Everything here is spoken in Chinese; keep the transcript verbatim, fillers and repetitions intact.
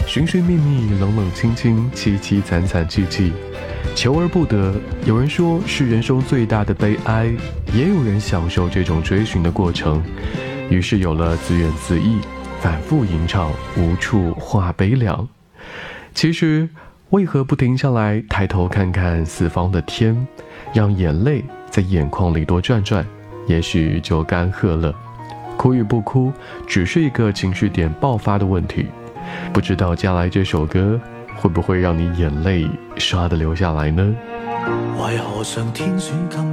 寻寻觅觅，冷冷清清，凄凄惨惨戚戚，求而不得。有人说是人生最大的悲哀，也有人享受这种追寻的过程，于是有了自怨自艾，反复吟唱，无处话悲凉。其实为何不停下来抬头看看四方的天，让眼泪在眼眶里多转转，也许就干涸了。哭与不哭只是一个情绪点爆发的问题，不知道接下来这首歌会不会让你眼泪刷地流下来呢？ 为何上天选今